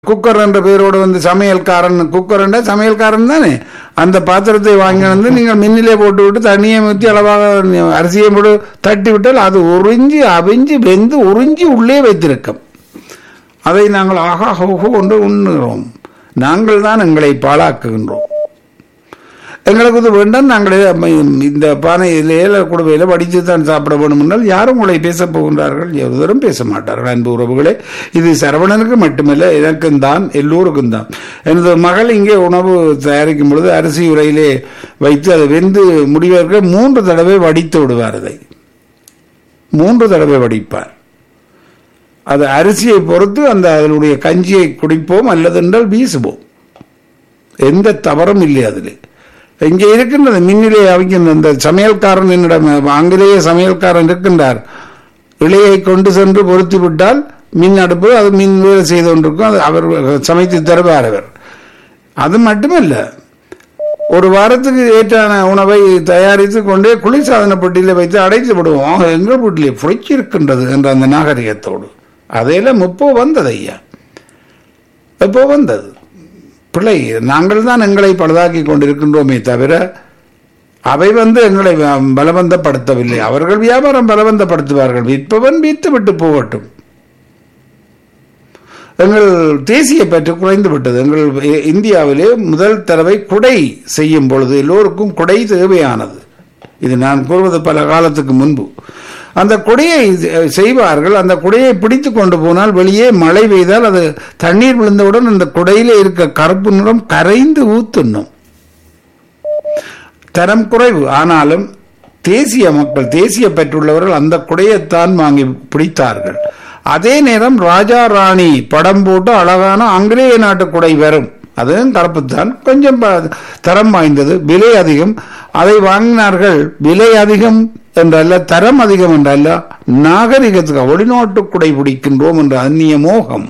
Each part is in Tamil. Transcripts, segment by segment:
குக்கர் என்ற பெயரோடு வந்து சமையல்காரன், குக்கர் என்ற சமையல்காரன் தானே. அந்த பாத்திரத்தை வாங்கி வந்து நீங்கள் மின்னிலே போட்டு விட்டு தண்ணியை ஊற்றி அளவாக அரிசியை போட்டு தட்டி விட்டால் அது உறிஞ்சி அவிஞ்சு வெந்து உறிஞ்சி உள்ளே வைத்திருக்கும். அதை நாங்கள் ஆகா ஹோஹோ கொண்டு உண்ணுகிறோம். நாங்கள் தான் எங்களை பாழாக்குகின்றோம். எங்களுக்கு இது வேண்டாம், நாங்களே இந்த பானையில் ஏல குடுவையில் வடித்து தான் சாப்பிட வேண்டும் என்றால் யாரும் உங்களை பேசப் போகின்றார்கள்? எவரும் பேச மாட்டார்கள். அன்பு உறவுகளே, இது சரவணனுக்கு மட்டுமல்ல, எனக்கும் தான், எல்லோருக்கும் தான். எனது மகள் இங்கே உணவு தயாரிக்கும் பொழுது அரிசி உரையிலே வைத்து அதை வெந்து முடிவதற்கு 3 தடவை வடித்து விடுவார். அதை 3 தடவை வடிப்பார். அது அரிசியை பொறுத்து அந்த அதனுடைய கஞ்சியை குடிப்போம், அல்லதென்றால் வீசுவோம். எந்த தவறும் இல்லை அதில். இங்கே இருக்கின்றது மின்னிலே அவிக்கின்ற இந்த சமையல்காரன், என்னிடம் ஆங்கிலேய சமையல்காரன் இருக்கின்றார். இலையை கொண்டு சென்று பொருத்தி விட்டால் மின் அடுப்பு அது மின் வேலை செய்து கொண்டிருக்கும். அது அவர் சமைத்து தருவார். அவர் அது மட்டுமல்ல, ஒரு வாரத்துக்கு ஏற்றான உணவை தயாரித்து கொண்டே குளிர்சாதன பெட்டியில வைத்து அடைத்து விடுவோம். எங்கள் வீட்டிலே புரட்சி இருக்கின்றது என்ற அந்த நாகரிகத்தோடு அதையெல்லாம் எப்போ வந்தது ஐயா? எப்போ வந்தது? பிள்ளை, நாங்கள் தான் எங்களை பழுதாக்கி கொண்டிருக்கின்றோமே தவிர அவை வந்து எங்களை பலவந்தப்படுத்தவில்லை. அவர்கள் வியாபாரம் பலவந்தப்படுத்துவார்கள். விற்பவன் வித்து விட்டு போகட்டும். எங்கள் தேசிய பற்று குறைந்து விட்டது. எங்கள் இந்தியாவிலே முதல் தடவை குடை செய்யும் பொழுது எல்லோருக்கும் குடை தேவையானது. இது நான் கூறுவது பல காலத்துக்கு முன்பு. அந்த குடையை செய்வார்கள். அந்த குடையை பிடித்து கொண்டு போனால் வெளியே மழை பெய்தால் அது தண்ணீர் விழுந்தவுடன் அந்த குடையிலே இருக்க கருப்பு நிறம் கரைந்து ஊத்துணும். தரம் குறைவு. ஆனாலும் தேசிய மக்கள், தேசிய பெற்றுள்ளவர்கள் அந்த குடையைத்தான் வாங்கி பிடித்தார்கள். அதே நேரம் ராஜா ராணி படம் போட்டு அழகான ஆங்கிலேய நாட்டு குடை வரும். அதுவும் கருப்புத்தான், கொஞ்சம் தரம் வாய்ந்தது, விலை அதிகம். அதை வாங்கினார்கள். விலை அதிகம் என்றல்ல, தரம் அதிகம் என்றல்ல, நாகரிகத்துக்கு வெளிநாட்டு குடை பிடிக்கின்றோம் என்ற அந்நிய மோகம்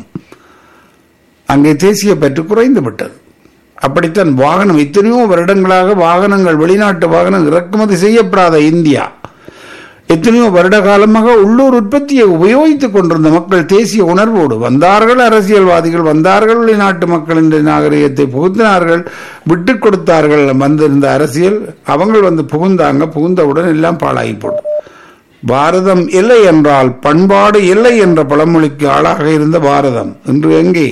அங்கே தேசிய பற்று குறைந்து விட்டது. அப்படித்தான் வாகனம், எத்தனையோ வருடங்களாக வாகனங்கள், வெளிநாட்டு வாகனம் இறக்குமதி செய்யப்படாத இந்தியா எத்தனையோ வருட காலமாக உள்ளூர் உற்பத்தியை உபயோகித்துக் கொண்டிருந்த மக்கள் தேசிய உணர்வோடு வந்தார்கள். அரசியல்வாதிகள் வந்தார்கள், வெளிநாட்டு மக்களின் நாகரிகத்தை புகுந்தினார்கள், விட்டுக் கொடுத்தார்கள். வந்திருந்த அரசியல் அவங்க வந்து புகுந்தாங்க. புகுந்தவுடன் எல்லாம் பாழாகி போடும். பாரதம் இல்லை என்றால் பண்பாடு இல்லை என்ற பழமொழிக்கு ஆளாக இருந்த பாரதம் இன்று எங்கே?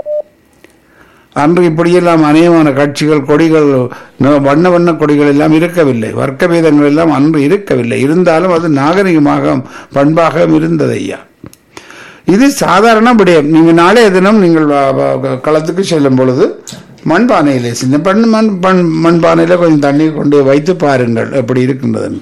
அன்று இப்படியெல்லாம் அநேகமான கட்சிகள், கொடிகள், வண்ண வண்ண கொடிகள் எல்லாம் இருக்கவில்லை. வர்க்க பேதங்கள் எல்லாம் அன்று இருக்கவில்லை. இருந்தாலும் அது நாகரிகமாக பண்பாக இருந்தது ஐயா. இது சாதாரண விடயம். நீங்கள் நாளைய தினம் நீங்கள் களத்துக்கு செல்லும் பொழுது மண்பானையிலே சின்ன மண்பானையில கொஞ்சம் தண்ணீர் கொண்டு வைத்து பாருங்கள் எப்படி இருக்கின்றது.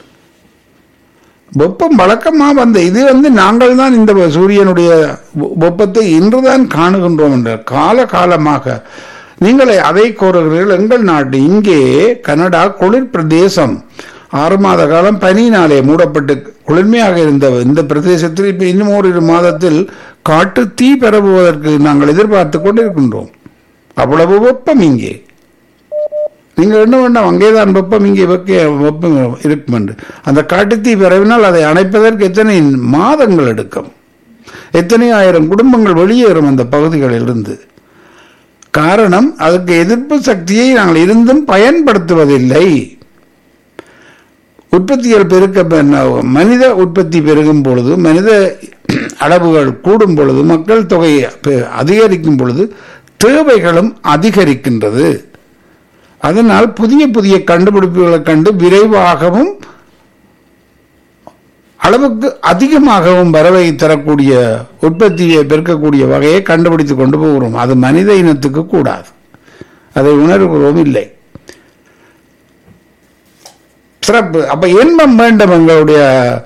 வெப்பம் வழக்கமாக வந்த இது வந்து நாங்கள் தான் இந்த சூரியனுடைய வெப்பத்தை இன்றுதான் காணுகின்றோம் என்ற காலமாக நீங்கள் அதை கோருகிறீர்கள். எங்கள் நாட்டு இங்கே கனடா குளிர் பிரதேசம். 6 மாத காலம் பனியினாலே மூடப்பட்டு குளிர்மையாக இருந்த இந்த பிரதேசத்தில் இப்ப இன்னும் 1 மாதத்தில் காட்டு தீ பரவுவதற்கு நாங்கள் எதிர்பார்த்து கொண்டிருக்கின்றோம். அவ்வளவு வெப்பம் இங்கே. நீங்கள் என்ன வேண்டாம், அங்கேதான் வெப்பம், இங்கே வெப்பம் இருக்கும் என்று. அந்த காட்டுத்தீ பரவினால் அதை அணைப்பதற்கு எத்தனை மாதங்கள் எடுக்கும், எத்தனை ஆயிரம் குடும்பங்கள் வெளியேறும் அந்த பகுதிகளில் இருந்து. காரணம், அதுக்கு எதிர்ப்பு சக்தியை நாங்கள் இருந்தும் பயன்படுத்துவதில்லை. உற்பத்திகள் பெருக்க, மனித உற்பத்தி பெருகும் பொழுது, மனித அளவுகள் கூடும் பொழுது, மக்கள் தொகை அதிகரிக்கும் பொழுது தேவைகளும் அதிகரிக்கின்றது. அதனால் புதிய புதிய கண்டுபிடிப்புகளை கண்டு விரைவாகவும் அளவுக்கு அதிகமாகவும் வரவை தரக்கூடிய உற்பத்தியை பெருக்கக்கூடிய வகையை கண்டுபிடித்து கொண்டு போகிறோம். அது மனித இனத்துக்கு கூடாது. அதை உணர்கிறோம் இல்லை. சிறப்பு. அப்ப இன்பம் வேண்டும் எங்களுடைய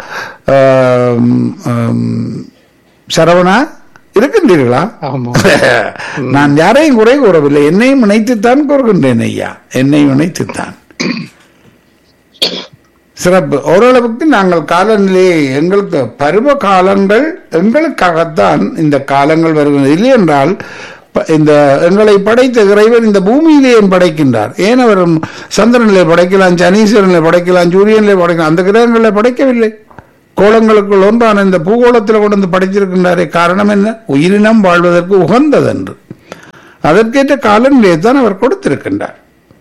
சரவணா இருக்கின்றீர்களா? நான் யாரையும் குறை கூறவில்லை, என்னையும் இணைத்துத்தான் கூறுகின்றேன் ஐயா, என்னையும் இணைத்துத்தான். சிறப்பு. ஓரளவுக்கு நாங்கள் காலநிலையை, எங்களுக்கு பருவ காலங்கள் எங்களுக்காகத்தான் இந்த காலங்கள் வருகிறது. இல்லை என்றால் இந்த எங்களை படைத்த இறைவன் இந்த பூமியிலே படைக்கின்றார். ஏன் அவர் சந்திரனிலே படைக்கலாம், சனீஸ்வரனிலே படைக்கலாம், சூரியனிலே படைக்கலாம், அந்த கிரகங்களை படைக்கவில்லை. கோலங்களுக்குள் ஒன்றான இந்த பூகோளத்தில் கொண்டு வந்து படைத்திருக்கின்றாரே. காரணம் என்ன? உயிரினம் வாழ்வதற்கு உகந்ததென்று. அதற்கேற்ற காலநிலையை தான் அவர் கொடுத்திருக்கின்றார்.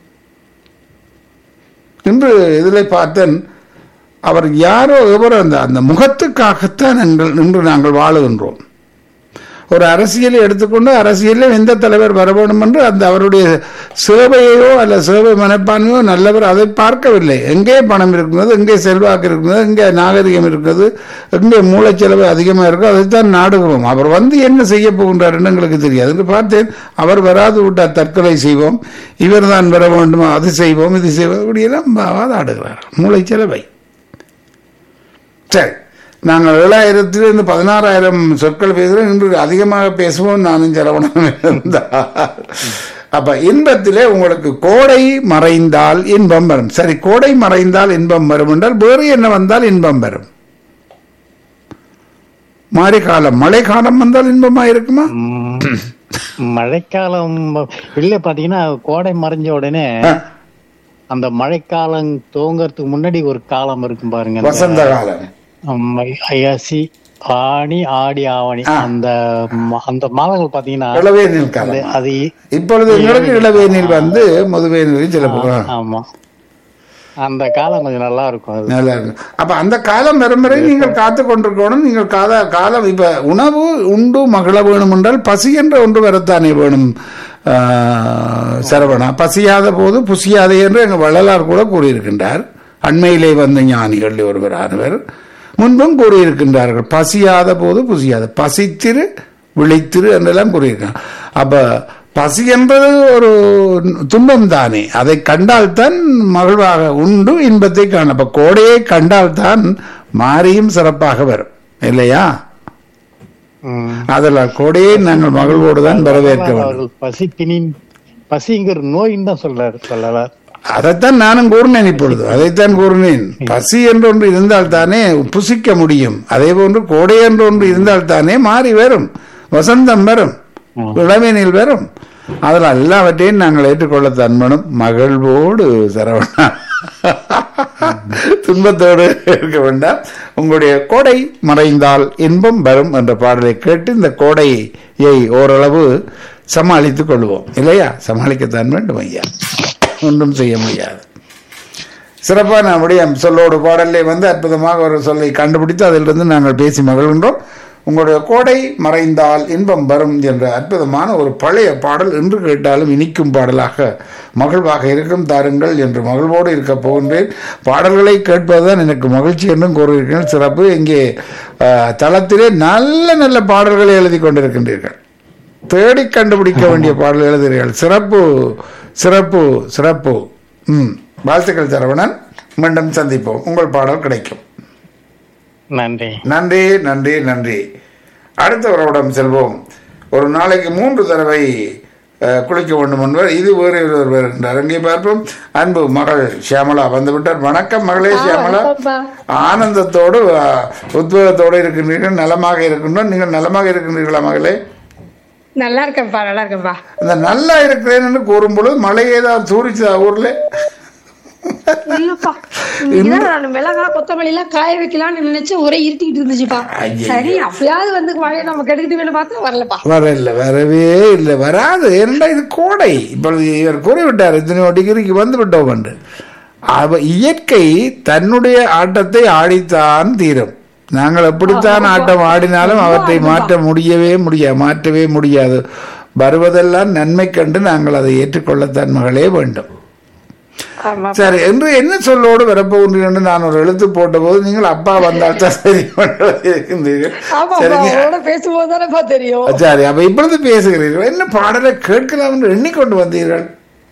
இன்று இதில் பார்த்தேன், அவர் யாரோ எவரோ அந்த முகத்துக்காகத்தான் இன்று நாங்கள் வாழுகின்றோம். ஒரு அரசியலை எடுத்துக்கொண்டு அரசியலில் எந்த தலைவர் வர வேண்டும் என்று அந்த அவருடைய சேவையோ அல்ல சேவை மனப்பான்மையோ நல்லவர் அதை பார்க்கவில்லை. எங்கே பணம் இருக்கிறது, எங்கே செல்வாக்கு இருக்கிறது, எங்கே நாகரிகம் இருக்கிறது, எங்கே மூளைச்செலவு அதிகமாக இருக்கோ அதைத்தான் நாடுகிறோம். அவர் வந்து என்ன செய்ய போகின்றார் என்று எங்களுக்கு தெரியாது என்று பார்த்தேன். அவர் வராது விட்டால் தற்கொலை செய்வோம், இவர் தான் வர வேண்டும், அது செய்வோம், இது செய்வோம், இப்படியெல்லாம் வாதாடுகிறார் மூளைச்செலவை. சரி, நாங்கள் 7000 16,000 சொற்கள் பேசுகிறோம். இன்று அதிகமாக பேசுவோம். நானும் சரவணன் இருந்தால் அப்ப இன்பத்திலே உங்களுக்கு கோடை மறைந்தால் இன்பம் வரும். சரி, கோடை மறைந்தால் இன்பம் வரும் என்றால் வேறு என்ன வந்தால் இன்பம் வரும்? மாறி காலம், மழை காலம் வந்தால் இன்பமா இருக்குமா? மழைக்காலம் இல்ல, பாத்தீங்கன்னா கோடை மறைஞ்ச உடனே அந்த மழைக்காலம் துவங்கறதுக்கு முன்னாடி ஒரு காலம் இருக்கும் பாருங்க, வசந்த காலம். ஐயாசி, ஆணி, ஆடி, ஆவணி, அந்த அந்த மாதங்கள் பாத்தீங்கன்னா இளவேநீர் காலம். அது இப்பொழுது எங்களுக்கு இளவேநீர் வந்து முதுவேநீர் சில. ஆமா, அந்த காலம் கொஞ்சம் நல்லா இருக்கும். நல்லா இருக்கும். அப்ப அந்த காலம் வரும் வரை நீங்கள் காத்து கொண்டிருக்கணும். நீங்கள் காலம் இப்ப உணவு உண்டு மகள வேணும் என்றால் பசி என்ற ஒன்று வரத்தானே வேணும். சரவணா, பசியாத போது புசியாதே என்று எங்கள் வள்ளலார் கூட கூறியிருக்கின்றார். அண்மையிலே வந்த ஞானிகள் ஒருவரானவர் முன்பும் கூறியிருக்கின்றார்கள், பசியாத போது புசியாது, பசித்திரு விழித்திரு என்றெல்லாம் கூறியிருக்காங்க. அப்ப பசி என்பது ஒரு துன்பம் தானே, அதை கண்டால்தான் மகிழ்வாக உண்டு இன்பத்தை காண. அப்ப கோடையை கண்டால்தான் மாறியும் சிறப்பாக வரும் இல்லையா? அதெல்லாம் கோடையை நாங்கள் மகிழ்வோடு தான் வரவேற்க வேண்டும். பசிங்கிற நோயின்னு தான் சொல்லலாம். அதைத்தான் நானும் கூறினேன். இப்பொழுது அதைத்தான் கூறினேன். பசி என்று ஒன்று இருந்தால் தானே புசிக்க முடியும். அதே போன்று கோடை என்று ஒன்று இருந்தால் தானே மாறி வரும், வசந்தம் வரும், இளவேனில் வரும். அதெல்லாம் எல்லாவற்றையும் நாங்கள் ஏற்றுக்கொள்ளத்தான் வேணும். மகிழ்வோடு சரவணா, துன்பத்தோடு இருக்க வேண்டாம். உங்களுடைய கோடை மறைந்தால் இன்பம் வரும் என்ற பாடலை கேட்டு இந்த கோடையை ஓரளவு சமாளித்துக் கொள்வோம் இல்லையா? சமாளிக்கத்தான் வேண்டும் ஐயா, ஒன்றும் செய்ய முடியாது. சிறப்பான நம்முடைய சொல்லோடு பாடலே வந்து அற்புதமாக ஒரு சொல்லை கண்டுபிடித்து அதிலிருந்து நாங்கள் பேசி மகிழ்கின்றோம். உங்களுடைய கோடை மறைந்தால் இன்பம் வரும் என்ற அற்புதமான ஒரு பழைய பாடல் இன்று கேட்டாலும் இனிக்கும் பாடலாக மகிழ்வாக இருக்கும். தாருங்கள் என்று மகிழ்வோடு இருக்க போகின்றேன். பாடல்களை கேட்பதுதான் எனக்கு மகிழ்ச்சி என்றும் கூறியிருக்கிறேன். சிறப்பு. இங்கே தளத்திலே நல்ல நல்ல பாடல்களை எழுதி கொண்டிருக்கின்றீர்கள். தேடி கண்டுபிடிக்க வேண்டிய பாடல் எழுதுகிறீர்கள். சிறப்பு சிறப்பு சிறப்பு. வாழ்த்துக்கள் சரவணன். மீண்டும் சந்திப்போம். உங்கள் பாடல் கிடைக்கும். நன்றி நன்றி நன்றி நன்றி. அடுத்தவரிடம் செல்வோம். ஒரு நாளைக்கு 3 தடவை குளிக்க வேண்டும் என்பவர் இது வேறு ஒருவர் என்றார். அங்கே பார்ப்போம். அன்பு மகள் ஷியாமலா வந்துவிட்டார். வணக்கம் மகளே ஷியாமலா. ஆனந்தத்தோடு உத்வேகத்தோடு இருக்கின்றீர்கள், நலமாக இருக்கின்றோம். நீங்கள் நலமாக இருக்கின்றீர்களா மகளே? நல்லா இருக்கேன்ப்பா, நல்லா இருக்கேன்ப்பா. இந்த நல்லா இருக்கிறேன் என்று கூறும்பொழுது மழை ஏதாவது தூரிச்சா ஊர்ல? இல்லப்பா, நான் மிளகா கொத்தமல்லி எல்லாம் காய வைக்கலாம்னு நினைச்சு ஒரே இருட்டிக்கிட்டு இருந்துச்சுப்பா. சரி, அப்பயாவது வந்து மழையை நம்ம கெடுக்கிட்டு வேணும் பார்த்தா வரலப்பா. வரவே இல்லை, வராது. ஏன்னா இது கோடை. இப்பொழுது இவர் கூறிவிட்டார் இத்தனை டிகிரிக்கு வந்து விட்டோம் என்று. இயற்கை தன்னுடைய ஆட்டத்தை ஆடித்தான் தீரும். நாங்கள் எப்படித்தான் ஆட்டம் ஆடினாலும் அவற்றை மாற்றவே முடியாது. வருவதெல்லாம் நன்மை கண்டு நாங்கள் அதை ஏற்றுக்கொள்ளத்தான் மகளே வேண்டும். சரி, என்று என்ன சொல்லோடு வரப்போகின்றீர்கள் என்று நான் ஒரு எழுத்து போட்ட போது நீங்கள் அப்பா வந்தால் தான் சரி இருக்கின்றீர்கள். சரி, அப்ப இப்பொழுது பேசுகிறீர்கள். என்ன பாடலை கேட்கலாம் என்று எண்ணிக்கொண்டு வந்தீர்கள்?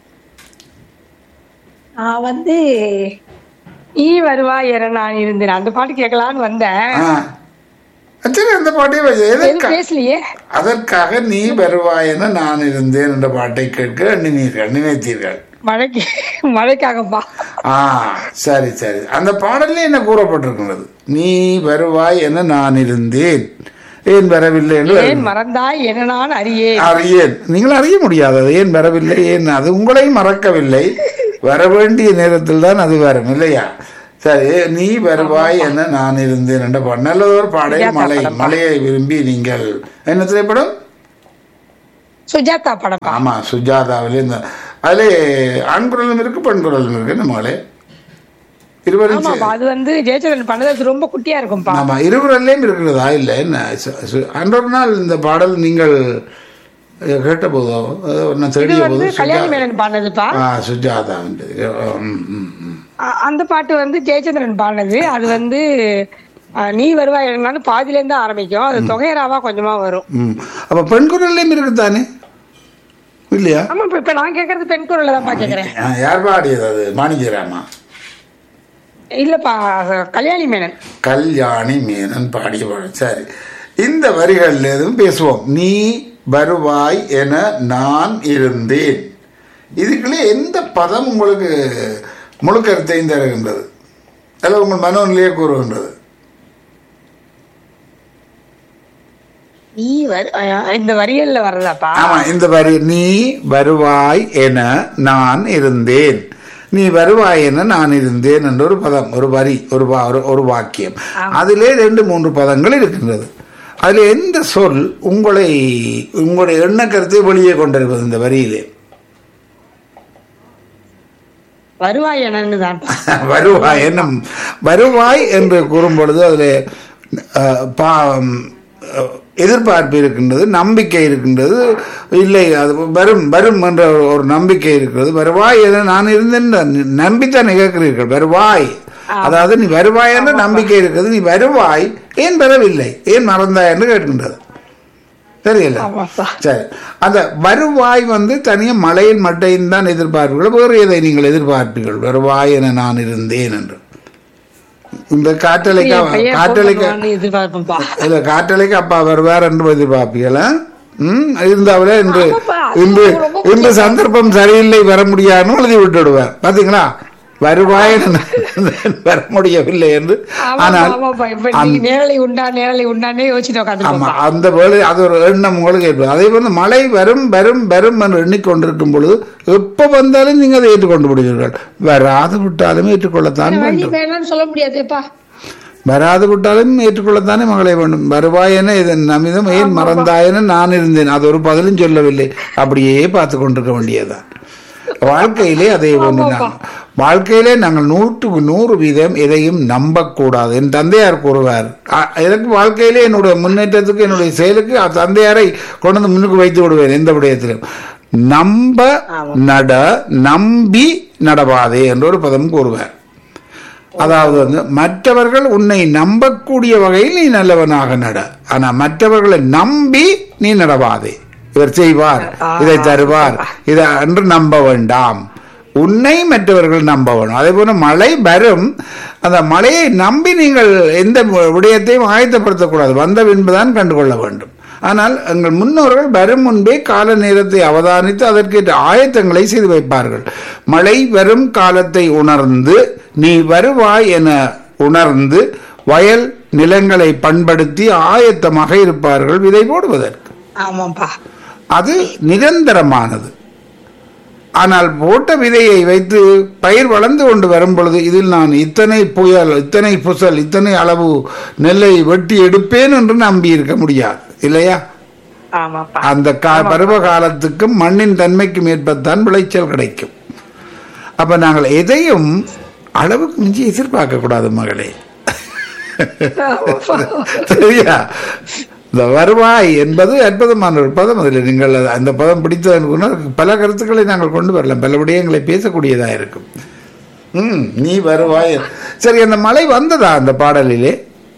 நான் வந்து நீ வருவாய் என நான் இருந்தேன் அந்த பாட்டு கேட்கலான்னு வந்தேன். அந்த பாட்டே பேசலையே. அதற்காக நீ வருவாய் என நான் இருந்தேன் என்ற பாட்டை கேட்க நினைத்தீர்கள். மழைக்காகப்பா. சரி சரி. அந்த பாடல்ல என்ன கூறப்பட்டிருக்கிறது? நீ வருவாய் என நான் இருந்தேன், ஏன் வரவில்லை என்று மறந்தாய் என நான் அறியேன். நீங்கள் அறிய முடியாது ஏன் வரவில்லை. ஏன் அது உங்களை மறக்கவில்லை. வர வேண்டிய நேரத்தில் தான் அது வரும் இல்லையா? சரி, நீ வருவாய் என நான் இருந்தேன் என்ற பாடல் நல்லதொரு பாடல். மழையை விரும்பி நீங்கள் என்ன திரைப்படம்? சுஜாதா படப்பா. ஆமா, சுஜாதாவிலே இந்த அதுல ஆண் குரலும் இருக்கு, பெண் குரலும் இருக்கு. நம்மளே இருவரும் அது வந்து ஜெயச்சந்திரன் பண்ணது ரொம்ப குட்டியா இருக்கும்பா. ஆமா, இருவரிலையும் இருக்கிறதா இல்ல என்ன? அன்றொரு நாள் இந்த பாடல் நீங்கள் கேட்ட போதோ நான் தேடிய போது கல்யாணி மேனன் பாடினதுப்பா. சுஜாதா அந்த பாட்டு வந்து ஜெயச்சந்திரன் பாடினது. அது வந்து நீ வருவாய் பாதியில இருந்து ஆரம்பிக்கும். அது தொகையராவா கொஞ்சமா வரும். அப்ப பெண் குரல்லையும் இருக்குதானே இல்லையா? ஆமா, இப்ப நான் கேக்குறது பெண் குரல்ல தான் கேக்குறேன். யார் பாடியது அது? மாணிக்கராமா? இல்லப்பா, கல்யாணி மேனன். கல்யாணி மேனன் பாடிய பாடல். சரி, இந்த வரிகள் எதுவும் பேசுவோம். நீ வருவாய் என நான் இருந்தேன். இதுக்குள்ளே எந்த பதம் உங்களுக்கு முழு கருத்தையும் தருகின்றது அல்ல உங்கள் மனோநிலையே கூறுகின்றது? இந்த வரிகள்ல வர்றதாப்பா? ஆமா, இந்த வரி நீ வருவாய் என நான் இருந்தேன், நீ வருவாய் என நான் இருந்தேன் என்ற ஒரு பதம், ஒரு வரி, ஒரு வாக்கியம். அதிலே 2-3 பதங்கள் இருக்கின்றது. அதுல எந்த சொல் உங்களுடைய எண்ண கருத்தை வெளியே கொண்டிருப்பது இந்த வரியிலே? வருவாய் என்னதான். வருவாய் என்று கூறும் பொழுது அதுல எதிர்பார்ப்பு இருக்கின்றது, நம்பிக்கை இருக்கின்றது. இல்லை, அது வரும் வரும் என்ற ஒரு நம்பிக்கை இருக்கிறது. வருவாய் என நான் இருந்தேன் நம்பித்தான் கேட்கிறீர்கள். வருவாய், அதாவது நீ வருவாய் என்ற நம்பிக்கை இருக்கிறது. நீ வருவாய், ஏன் வரவில்லை, ஏன் மறந்தாய் என்று கேட்கின்றது. தெரியல. சரி, அந்த வருவாய் வந்து தனியா மழையின் மட்டையின் தான் எதிர்பார்ப்பீர்கள். வேறு எதை நீங்கள் எதிர்பார்ப்பீர்கள்? வருவாய் என நான் இருந்தேன் என்று இந்த காற்றலைக்கு அப்பா வருவார் என்று எதிர்பார்ப்பீங்களா? இருந்தாவில இன்று சந்தர்ப்பம் சரியில்லை, வர முடியாதுன்னு எழுதி விட்டுடுவார். பாத்தீங்களா? வருவாய் வர முடியவில்லை என்று. ஆனால் அந்த வேலை அது ஒரு எண்ணம் உங்களுக்கு ஏற்படும். அதே போல மழை வரும் வரும் வரும் என்று எண்ணிக்கொண்டிருக்கும் பொழுது எப்ப வந்தாலும் நீங்க அதை ஏற்றுக்கொண்டு விடுவீர்கள். வராது விட்டாலும் ஏற்றுக்கொள்ளத்தான் வேண்டும். சொல்ல முடியாதுப்பா. வராது விட்டாலும் ஏற்றுக்கொள்ளத்தானே மகளை வேண்டும். வருவாயென இதன் நமிதம் ஏன் மறந்தாயென நான் இருந்தேன். அது ஒரு பதிலும் சொல்லவில்லை. அப்படியே பார்த்து கொண்டிருக்க வேண்டியதுதான். வாழ்க்கையிலே அதே ஒன்றுதான். வாழ்க்கையிலே நாங்கள் 100% எதையும் நம்பக்கூடாது. என் தந்தையார் கூறுவார், எனக்கு வாழ்க்கையிலே என்னுடைய முன்னேற்றத்துக்கு என்னுடைய செயலுக்கு தந்தையாரை கொண்டு வந்து முன்னுக்கு வைத்து விடுவேன். எந்த விடயத்திலும் நம்பி நடவாதே என்ற ஒரு பதம் கூறுவார். அதாவது வந்து மற்றவர்கள் உன்னை நம்பக்கூடிய வகையில் நீ நல்லவனாக நட, ஆனா மற்றவர்களை நம்பி நீ நடவாதே. இவர் செய்வார், இதை தருவார், இதை என்று நம்ப வேண்டாம். உன்னை மற்றவர்கள் நம்ப வேணும். அதே போல மழை வரும், அந்த மழையை நம்பி நீங்கள் எந்த விடயத்தையும் ஆயத்தப்படுத்தக்கூடாது. வந்த பின்புதான் கண்டுகொள்ள வேண்டும். ஆனால் எங்கள் முன்னோர்கள் வரும் முன்பே கால நேரத்தை அவதானித்து அதற்கேற்ற ஆயத்தங்களை செய்து வைப்பார்கள். மழை வரும் காலத்தை உணர்ந்து நீ வருவாய் என உணர்ந்து வயல் நிலங்களை பண்படுத்தி ஆயத்தமாக இருப்பார்கள் விதை போடுவதற்கு. அது நிரந்தரமானது. ஆனால் போட்ட விதையை வைத்து பயிர் வளர்ந்து கொண்டு வரும் பொழுது இதில் நான் இத்தனை புயல், இத்தனை புசல், இத்தனை அளவு நெல்லை வெட்டி எடுப்பேன் என்று நம்பி இருக்க முடியாது இல்லையா? அந்த பருவ காலத்துக்கும் மண்ணின் தன்மைக்கும் ஏற்பத்தான் விளைச்சல் கிடைக்கும். அப்ப நாங்கள் எதையும் அளவுக்கு மிஞ்சி எதிர்பார்க்க கூடாது மகளே. சரியா? இந்த வருவாய் என்பது அற்புதமான ஒரு பதம். அதில் நீங்கள் அந்த பதம் பிடித்ததற்கு பல கருத்துக்களை நாங்கள் கொண்டு வரலாம், பல விடயங்களை பேசக்கூடியதா இருக்கும். நீ வருவாய். சரி, அந்த மழை வந்ததா அந்த பாடலிலே?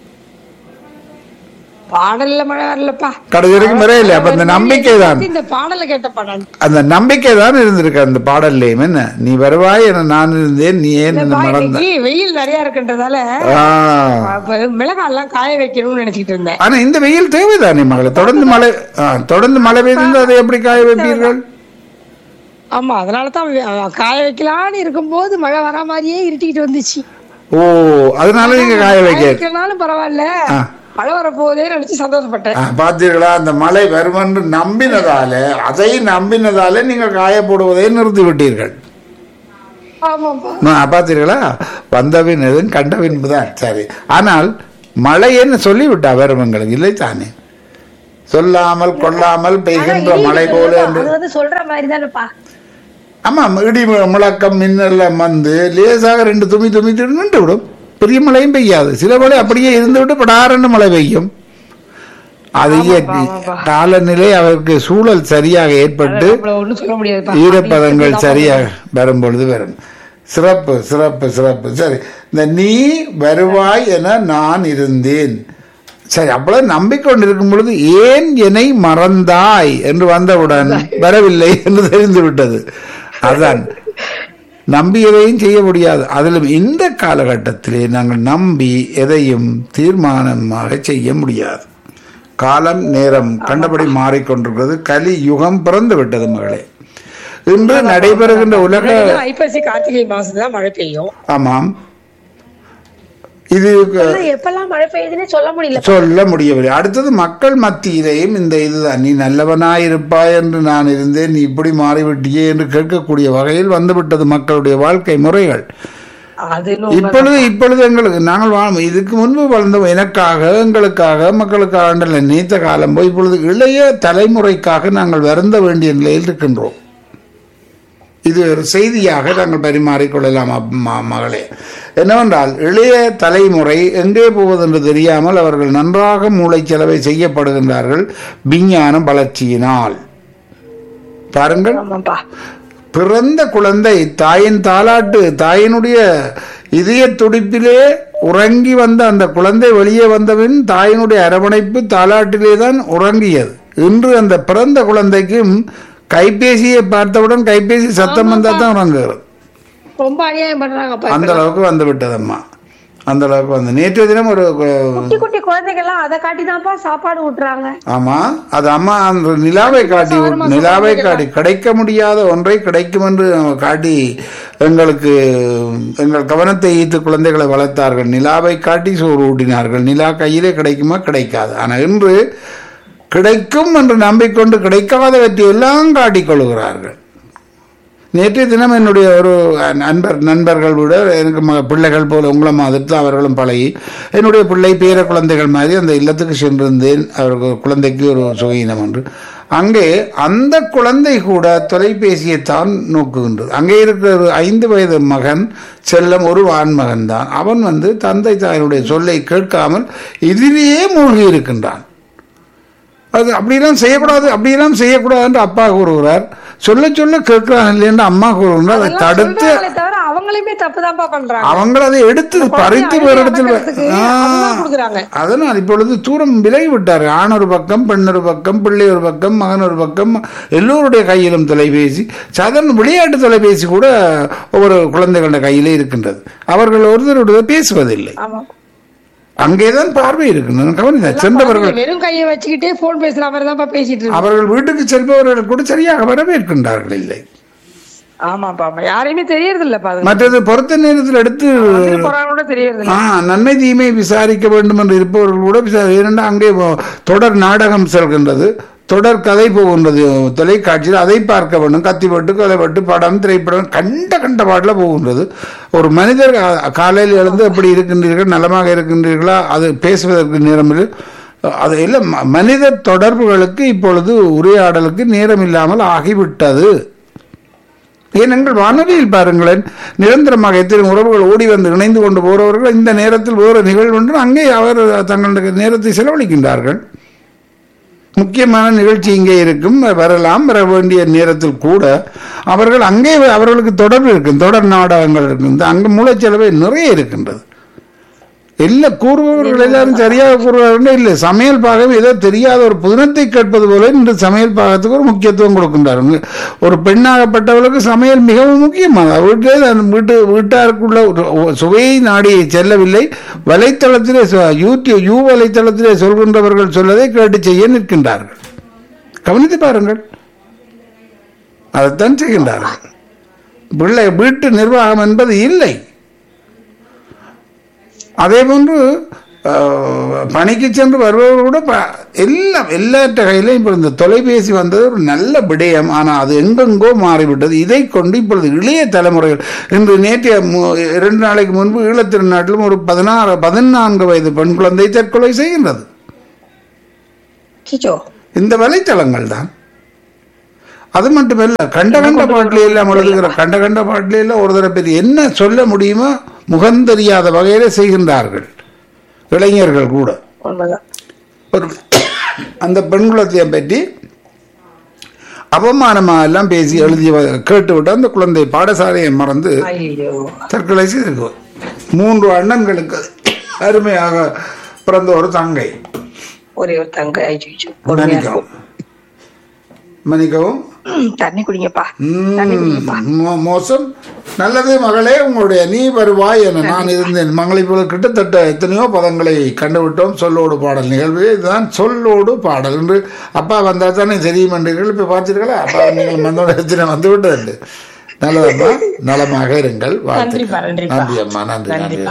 பாடல்ல மழை வரலப்பா, கடைசி வரைக்கும் வரையில. அப்ப அந்த நம்பிக்கை தான், இந்த பாடல கேட்ட பாடல் அந்த நம்பிக்கை தான் இருந்திருக்கு அந்த பாடல்லையும். என்ன நீ வருவாய் என நான் இருந்தேன், நீ ஏன் மறந்த. வெயில் நிறைய இருக்குன்றதால மிளகாய் எல்லாம் காய வைக்கணும்னு நினைச்சிட்டு இருந்தேன். ஆனா இந்த வெயில் தேவைதானே மகளை? தொடர்ந்து மழை பெய்து அதை எப்படி காய வைப்பீர்கள்? ஆமா, அதனாலதான் காய வைக்கலான்னு இருக்கும்போது மழை வர மாதிரியே இருட்டிக்கிட்டு வந்துச்சு. ஓ, அதனால நீங்க காய வைக்கனாலும் பரவாயில்ல, மழை வரப்போதே நினைச்சு சந்தோஷப்பட்டேன். பாத்தீங்களா? அந்த மழை வரும் என்று நம்பினதால, அதை நம்பினதால நீங்கள் காய போடுவதை நிறுத்தி விட்டீர்கள். பாத்தீர்களா? வந்தவின் கண்டவின் தான். சரி, ஆனால் மழை என்ன சொல்லிவிட்டா வரும் எங்களுக்கு இல்லை தானே? சொல்லாமல் கொள்ளாமல் பெய்கின்ற மழை போல என்று. அது வந்து சொல்ற மாதிரி தானேப்பா. ஆமா, இடி முழக்கம் மின்னெல்லாம் வந்து லேசாக 2 துமி நின்று விடும். பெரிய மழையும் பெய்யாது. சில மழை அப்படியே இருந்து விட்டு படாரன்னு மழை பெய்யும். அது காலநிலை அவருக்கு சூழல் சரியாக ஏற்பட்டு ஈரப்பதங்கள் சரியாக வரும் பொழுது வரும். சிறப்பு சிறப்பு சிறப்பு. சரி, இந்த நீ வருவாய் என நான் இருந்தேன். சரி, அப்பொழுது நம்பிக்கொண்டிருக்கும் பொழுது ஏன் என்னை மறந்தாய் என்று வந்தவுடன் வரவில்லை என்று தெரிந்து விட்டது. அதுதான் நம்பியதையும் செய்ய முடியாது. அதிலும் இந்த காலகட்டத்திலே நாங்கள் நம்பி எதையும் தீர்மானமாக செய்ய முடியாது. காலம் நேரம் கண்டபடி மாறிக்கொண்டிருக்கிறது. கலி யுகம் பிறந்து விட்டது மகளே. இன்று நடைபெறுகின்ற உலக ஐப்பசி கார்த்திகை மாசம் தான் மழை பெய்யும். ஆமாம், இது எப்பெல்லாம் மழை பெய்யுதுன்னு சொல்ல முடியவில்லை. அடுத்தது மக்கள் மத்தியிலேயும் இந்த இதுதான், நீ நல்லவனாயிருப்பாய் என்று நான் இருந்தேன், நீ இப்படி மாறிவிட்டியே என்று கேட்கக்கூடிய வகையில் வந்துவிட்டது மக்களுடைய வாழ்க்கை முறைகள். இப்பொழுது எங்களுக்கு நாங்கள் இதுக்கு முன்பு வளர்ந்தோம், எனக்காக எங்களுக்காக மக்களுக்காக நீத்த காலம் போய் இப்பொழுது இளைய தலைமுறைக்காக நாங்கள் வருந்த வேண்டிய நிலையில் இருக்கின்றோம். இது ஒரு செய்தியாக நாங்கள் பரிமாறிக்கொள்ளலாம் மகளே. என்னவென்றால் இளைய தலைமுறை எங்கே போவது என்று தெரியாமல் அவர்கள் நன்றாக மூளைச்செலவை செய்யப்படுகின்றார்கள் விஞ்ஞான வளர்ச்சியினால். பாருங்கள், பிறந்த குழந்தை தாயின் தாலாட்டு, தாயினுடைய இதய துடிப்பிலே உறங்கி வந்த அந்த குழந்தை வெளியே வந்தபின் தாயினுடைய அரவணைப்பு தாலாட்டிலே தான் உறங்கியது. இன்று அந்த பிறந்த குழந்தைக்கும் கைபேசியை பார்த்தவுடன் கைபேசி சத்தம் வந்தா தான் உறங்குகிறது. ரொம்ப அநியாயம் பண்றாங்க. அந்த அளவுக்கு வந்து விட்டதம்மா, அந்த அளவுக்கு வந்து. நேற்று தினம் ஒரு குட்டி குழந்தைகள்லாம் அதை காட்டி தான்ப்பா சாப்பாடு ஊட்டுறாங்க. ஆமா, அது அம்மா அந்த நிலாவை காட்டி கிடைக்க முடியாத ஒன்றை கிடைக்கும் என்று காட்டி எங்கள் கவனத்தை ஈர்த்து குழந்தைகளை வளர்த்தார்கள். நிலாவை காட்டி சோறு ஊட்டினார்கள். நிலா கையிலே கிடைக்குமா? கிடைக்காது. ஆனா இன்று கிடைக்கும் என்று நம்பிக்கொண்டு கிடைக்காதவற்றை எல்லாம் காட்டிக்கொள்கிறார்கள். நேற்றைய தினம் என்னுடைய ஒரு நண்பர்கள் விட எனக்கு பிள்ளைகள் போல உங்களை மாதிரி அவர்களும் பழகி என்னுடைய பிள்ளை பேர குழந்தைகள் மாதிரி அந்த இல்லத்துக்கு சென்றிருந்தேன். அவருக்கு குழந்தைக்கு ஒரு சுகீனம் என்று. அங்கே அந்த குழந்தை கூட தொலைபேசியை தான் நோக்குகின்றது. அங்கே இருக்கிற ஒரு 5 வயது மகன் செல்லம், ஒரு ஆண் மகன் தான். அவன் தந்தை தாயினுடைய சொல்லை கேட்காமல் இதிலேயே மூழ்கி இருக்கின்றான். அது அப்படியெல்லாம் செய்யக்கூடாது என்று அப்பா கூறுகிறார். சொல்ல சொல்ல கேட்கிறான் இல்லைன்னு அம்மா கூறுகிறார். அதை தடுத்து அவங்க அதை எடுத்து பறித்து வேறு இடத்துல. அதனால் இப்பொழுது தூரம் விலகி விட்டார். ஆண் ஒரு பக்கம், பெண் ஒரு பக்கம், பிள்ளை ஒரு பக்கம், மகன் ஒரு பக்கம், எல்லோருடைய கையிலும் தொலைபேசி. சாதாரண விளையாட்டு தொலைபேசி கூட ஒவ்வொரு குழந்தைகளுடைய கையிலே இருக்கின்றது. அவர்கள் ஒருத்தருடைய பேசுவதில்லை. அங்கேதான் பார்வை இருக்கு. கவனிதான் சென்றவர்கள் வெறும் கையை வச்சுக்கிட்டே போன் பேசுற மாதிரி தான் பேசிட்டு அவர்கள் வீட்டுக்கு செல்பவர்கள் கூட சரியாக வரவேற்கின்றார்கள் இல்லை. ஆமாப்பா, யாரையுமே தெரியறது இல்ல. மற்றது பொறுத்த நேரத்தில் எடுத்து நன்மை தீமை விசாரிக்க வேண்டும் என்று இருப்பவர்கள் கூட ஏனென்றால் அங்கே தொடர் நாடகம் செல்கின்றது, தொடர் கதை போகின்றது தொலைக்காட்சியில். அதை பார்க்க வேண்டும். கத்திப்பட்டு கொலைப்பட்டு படம் திரைப்படம் கண்ட பாட்டில் போகின்றது. ஒரு மனிதர் காலையில் எழுந்து எப்படி இருக்கின்றீர்கள், நலமாக இருக்கின்றீர்களா, அது பேசுவதற்கு நேரமில்லை. அது எல்லாம் மனித தொடர்புகளுக்கு இப்பொழுது உரையாடலுக்கு நேரம் இல்லாமல் ஆகிவிட்டது. ஏனென்றால் வானொலியில் பாருங்களேன், நிரந்தரமாக எத்தனை உறவுகள் ஓடி வந்து இணைந்து கொண்டு போறவர்கள் இந்த நேரத்தில் வேறு நிகழ்வு என்று அங்கே அவர் தங்களுடைய நேரத்தை செலவழிக்கின்றார்கள். முக்கியமான நிகழ்ச்சி இங்கே இருக்கும், வரலாம், வர வேண்டிய நேரத்தில் கூட அவர்கள் அங்கே அவர்களுக்கு தொடர்பு இருக்கும், தொடர் நாடகங்கள் இருக்கும். அங்கே மூளைச்செலவை நிறைய இருக்கின்றது. எல்லா கூறுபவர்கள் எல்லாரும் சரியாக கூறுவார்கள் இல்லை. சமையல் பாகம் ஏதோ தெரியாத ஒரு புதினத்தை கேட்பது போல இன்று சமையல் பாகத்துக்கு ஒரு முக்கியத்துவம் கொடுக்கின்றார்கள். ஒரு பெண்ணாகப்பட்டவர்களுக்கு சமையல் மிகவும் முக்கியமானது. வீட்டாருக்குள்ள சுவையை நாடி செல்லவில்லை. வலைத்தளத்திலே யூ வலைத்தளத்திலே சொல்கின்றவர்கள் சொல்லதை கேட்டு செய்ய நிற்கின்றார்கள். கவனித்து பாருங்கள், அதைத்தான் செய்கின்றார்கள். பிள்ளை வீட்டு நிர்வாகம் என்பது இல்லை. அதே போன்று பணிக்கு சென்று வருபவர்கள் கூட எல்லாற்ற கையிலும் இப்போ இந்த தொலைபேசி வந்தது ஒரு நல்ல விடயம். ஆனால் அது எங்கெங்கோ மாறிவிட்டது. இதை கொண்டு இப்பொழுது இளைய தலைமுறைகள் இன்று நேற்றைய 2 நாளைக்கு முன்பு ஈழத்திருநாட்டிலும் ஒரு 14 வயது பெண் குழந்தை தற்கொலை செய்கின்றது. இந்த வலைத்தளங்கள் தான். அது மட்டுமல்ல, கண்ட பாட்டிலே எல்லாம் எழுதுகிற கண்ட பாட்டிலே எல்லாம் ஒரு தடவை பற்றி என்ன சொல்ல முடியுமோ முகந்தெரியாத வகையில செய்கின்றார்கள் இளைஞர்கள் கூட. ஒரு அந்த பெண்குலத்தை பற்றி அவமானமா எல்லாம் பேசி எழுதி கேட்டுவிட்டு அந்த குழந்தை பாடசாலையை மறந்து தற்கொலை செய்திருக்கு. 3 அண்ணன்களுக்கு அருமையாக பிறந்த ஒரு தங்கை, ஒரே ஒரு தங்கை. மன்னிக்கவும், தண்ணி குடிங்கப்பா. மோசம். நல்லது மகளே, உங்களுடைய நீ வருவாய் என நான் இருந்தேன். மங்களை போல கிட்டத்தட்ட எத்தனையோ பதங்களை கண்டுவிட்டோம். சொல்லோடு பாடல் நிகழ்வு இதுதான். சொல்லோடு பாடல் என்று அப்பா வந்தா தானே தெரியும் என்றீர்கள். இப்ப பார்த்தீர்களா, அப்பா நீங்கள் வந்தோட எத்தனை வந்து விட்டது. நல்லதம்மா, நலமாக இருங்கள். வாழ்த்துக்கள். நன்றி அம்மா, நன்றி.